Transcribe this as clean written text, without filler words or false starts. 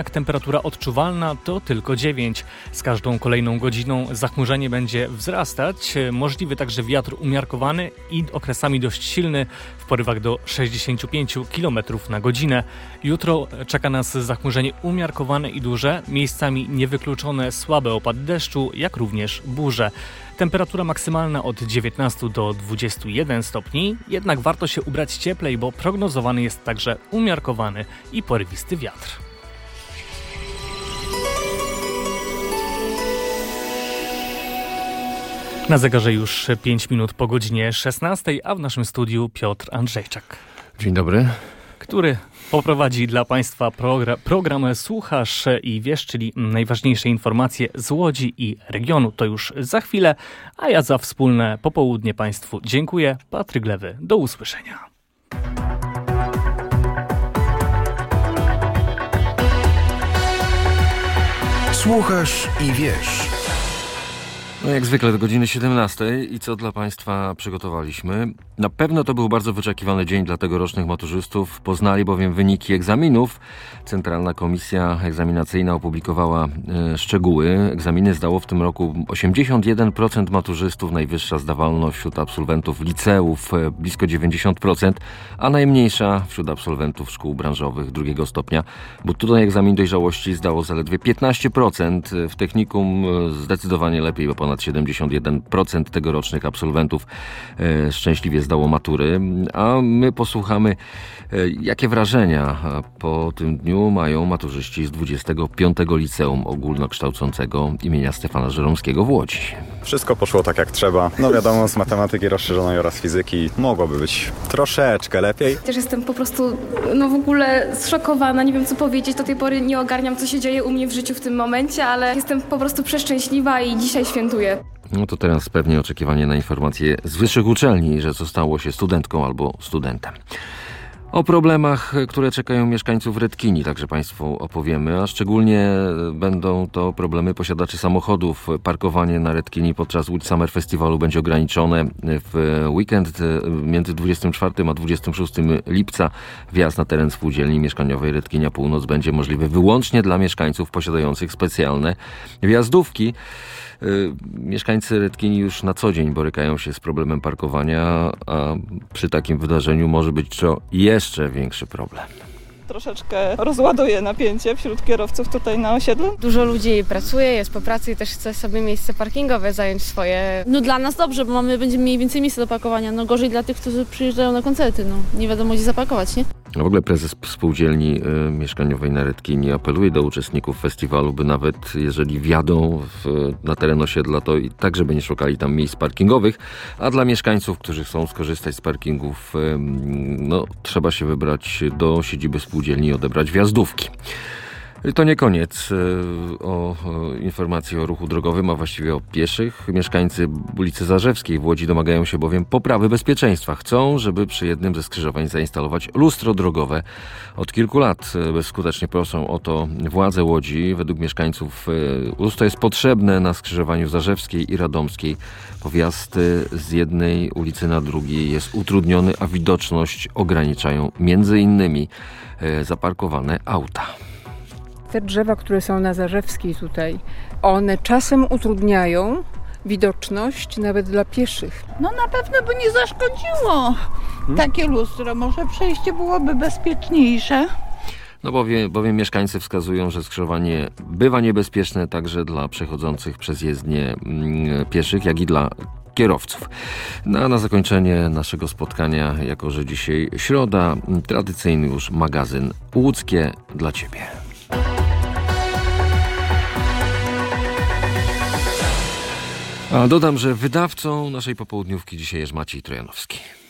Temperatura odczuwalna to tylko 9. Z każdą kolejną godziną zachmurzenie będzie wzrastać. Możliwy także wiatr umiarkowany i okresami dość silny w porywach do 65 km na godzinę. Jutro czeka nas zachmurzenie umiarkowane i duże, miejscami niewykluczone słabe opady deszczu, jak również burze. Temperatura maksymalna od 19 do 21 stopni, jednak warto się ubrać cieplej, bo prognozowany jest także umiarkowany i porywisty wiatr. Na zegarze już 5 minut po godzinie 16, a w naszym studiu Piotr Andrzejczak. Dzień dobry. Który poprowadzi dla Państwa program Słuchasz i Wiesz, czyli najważniejsze informacje z Łodzi i regionu. To już za chwilę, a ja za wspólne popołudnie Państwu dziękuję. Patryk Lewy, do usłyszenia. Słuchasz i Wiesz. No jak zwykle do godziny 17 i co dla Państwa przygotowaliśmy? Na pewno to był bardzo wyczekiwany dzień dla tegorocznych maturzystów. Poznali bowiem wyniki egzaminów. Centralna Komisja Egzaminacyjna opublikowała szczegóły. Egzaminy zdało w tym roku 81% maturzystów, najwyższa zdawalność wśród absolwentów liceów blisko 90%, a najmniejsza wśród absolwentów szkół branżowych drugiego stopnia. Bo tutaj egzamin dojrzałości zdało zaledwie 15%. W technikum zdecydowanie lepiej, bo ponad 71% tegorocznych absolwentów szczęśliwie zdało matury. A my posłuchamy, jakie wrażenia po tym dniu mają maturzyści z 25. Liceum Ogólnokształcącego imienia Stefana Żeromskiego w Łodzi. Wszystko poszło tak jak trzeba. No wiadomo, z matematyki rozszerzonej oraz fizyki mogłoby być troszeczkę lepiej. Też jestem po prostu w ogóle zszokowana. Nie wiem co powiedzieć. Do tej pory nie ogarniam, co się dzieje u mnie w życiu w tym momencie, ale jestem po prostu przeszczęśliwa i dzisiaj świętuję. No to teraz pewnie oczekiwanie na informacje z wyższych uczelni, że zostało się studentką albo studentem. O problemach, które czekają mieszkańców Redkini, także Państwu opowiemy, a szczególnie będą to problemy posiadaczy samochodów. Parkowanie na Redkini podczas Łódź Summer Festiwalu będzie ograniczone. W weekend między 24 a 26 lipca wjazd na teren spółdzielni mieszkaniowej Redkinia Północ będzie możliwy wyłącznie dla mieszkańców posiadających specjalne wjazdówki. Mieszkańcy Redkini już na co dzień borykają się z problemem parkowania, a przy takim wydarzeniu może być to jeszcze większy problem. Troszeczkę rozładuje napięcie wśród kierowców tutaj na osiedlu. Dużo ludzi pracuje, jest po pracy i też chce sobie miejsce parkingowe zająć swoje. Dla nas dobrze, bo będziemy mieli więcej miejsca do parkowania. Gorzej dla tych, którzy przyjeżdżają na koncerty. Nie wiadomo gdzie zaparkować, nie? W ogóle prezes spółdzielni mieszkaniowej na Redkini apeluje do uczestników festiwalu, by nawet jeżeli wjadą na teren osiedla, to i tak, żeby nie szukali tam miejsc parkingowych, a dla mieszkańców, którzy chcą skorzystać z parkingów, trzeba się wybrać do siedziby spółdzielni i odebrać wjazdówki. To nie koniec o informacji o ruchu drogowym, a właściwie o pieszych. Mieszkańcy ulicy Zarzewskiej w Łodzi domagają się bowiem poprawy bezpieczeństwa. Chcą, żeby przy jednym ze skrzyżowań zainstalować lustro drogowe. Od kilku lat bezskutecznie proszą o to władze Łodzi. Według mieszkańców lustro jest potrzebne na skrzyżowaniu Zarzewskiej i Radomskiej. Wjazd z jednej ulicy na drugiej jest utrudniony, a widoczność ograniczają m.in. zaparkowane auta. Te drzewa, które są na Zarzewskiej tutaj, one czasem utrudniają widoczność nawet dla pieszych. Na pewno by nie zaszkodziło takie lustro. Może przejście byłoby bezpieczniejsze. Bowiem mieszkańcy wskazują, że skrzyżowanie bywa niebezpieczne także dla przechodzących przez jezdnię pieszych, jak i dla kierowców. Na zakończenie naszego spotkania, jako że dzisiaj środa, tradycyjny już magazyn Łódzkie dla Ciebie. A dodam, że wydawcą naszej popołudniówki dzisiaj jest Maciej Trojanowski.